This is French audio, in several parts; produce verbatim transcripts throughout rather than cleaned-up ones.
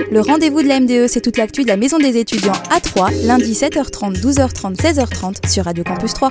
Le rendez-vous de la M D E, c'est toute l'actu de la Maison des étudiants à Troyes, lundi sept heures trente, douze heures trente, seize heures trente sur Radio Campus trois.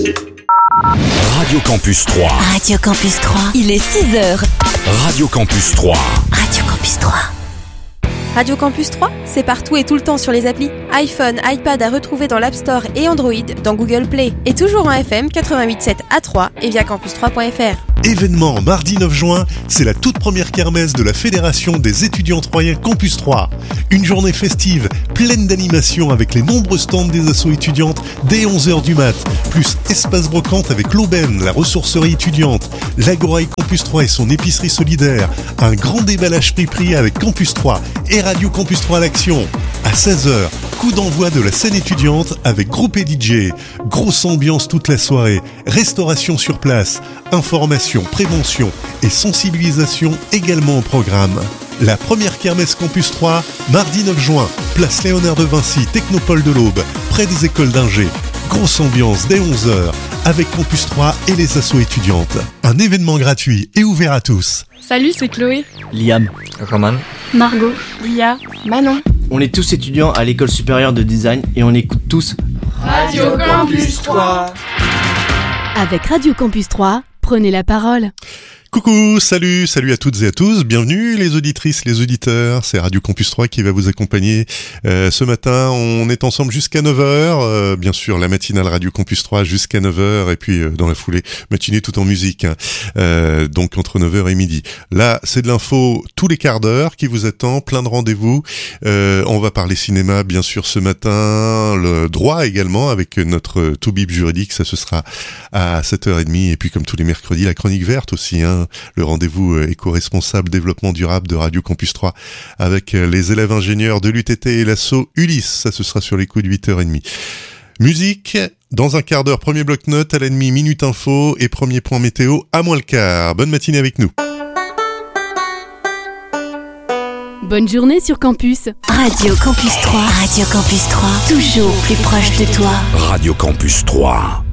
Radio Campus trois. Radio Campus trois. Il est six heures. Radio Campus trois. Radio Campus trois. Radio Campus trois, c'est partout et tout le temps sur les applis. iPhone, iPad à retrouver dans l'App Store et Android, dans Google Play. Et toujours en F M quatre-vingt-huit virgule sept à Troyes et via campus trois point f r. Événement mardi neuf juin, c'est la toute première kermesse de la Fédération des étudiants troyens Campus trois. Une journée festive, pleine d'animation avec les nombreux stands des assos étudiantes dès onze heures du mat, plus espace brocante avec l'aubaine, la ressourcerie étudiante, l'Agora et Campus trois et son épicerie solidaire, un grand déballage prix-prix avec Campus trois et Radio Campus trois à l'action. À seize heures, coup d'envoi de la scène étudiante avec groupe et D J. Grosse ambiance toute la soirée, restauration sur place, information, prévention et sensibilisation également au programme. La première kermesse Campus trois, mardi neuf juin, place Léonard de Vinci, Technopole de l'Aube, près des écoles d'ingé. Grosse ambiance dès onze heures, avec Campus trois et les assos étudiantes. Un événement gratuit et ouvert à tous. Salut, c'est Chloé, Liam, Roman, Margot, Lia, Manon. On est tous étudiants à l'école supérieure de design et on écoute tous Radio Campus trois. Avec Radio Campus trois, prenez la parole. Coucou, salut, salut à toutes et à tous, bienvenue les auditrices, les auditeurs, c'est Radio Campus trois qui va vous accompagner euh, ce matin. On est ensemble jusqu'à neuf heures, euh, bien sûr la matinale Radio Campus trois jusqu'à neuf heures et puis euh, dans la foulée, matinée tout en musique, hein. euh, donc entre neuf heures et midi. Là, c'est de l'info tous les quarts d'heure qui vous attend, plein de rendez-vous. Euh, on va parler cinéma bien sûr ce matin, le droit également avec notre tout-bip juridique, ça ce sera à sept heures trente et puis comme tous les mercredis, la chronique verte aussi, hein. Le rendez-vous éco-responsable développement durable de Radio Campus trois avec les élèves ingénieurs de l'U T T et l'asso Ulysse. Ça, ce sera sur les coups de huit heures trente. Musique, dans un quart d'heure, premier bloc-notes, à l'ennemi, minute info et premier point météo à moins le quart. Bonne matinée avec nous. Bonne journée sur Campus. Radio Campus trois. Radio Campus trois, toujours plus proche de toi. Radio Campus trois.